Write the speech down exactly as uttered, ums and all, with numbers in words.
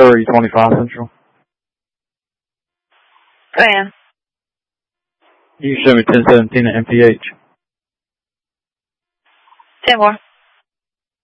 thirty twenty-five Central. Go ahead. You can show me ten seventeen at M P H. ten more.